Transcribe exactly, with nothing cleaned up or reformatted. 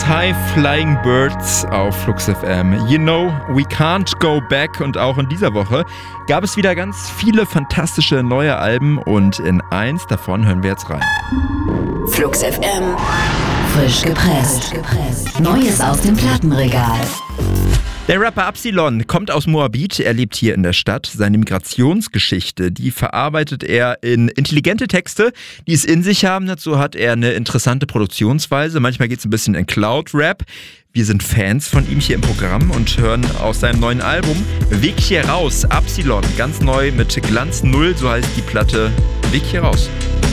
High Flying Birds auf Flux F M. You know, we can't go back. Und auch in dieser Woche gab es wieder ganz viele fantastische neue Alben und in eins davon hören wir jetzt rein. Flux F M. Frisch gepresst. Neues aus dem Plattenregal. Der Rapper Absilon kommt aus Moabit, er lebt hier in der Stadt. Seine Migrationsgeschichte, die verarbeitet er in intelligente Texte, die es in sich haben. Dazu hat er eine interessante Produktionsweise. Manchmal geht es ein bisschen in Cloud-Rap. Wir sind Fans von ihm hier im Programm und hören aus seinem neuen Album Weg hier raus, Absilon, ganz neu mit Glanz Null, so heißt die Platte, Weg hier raus.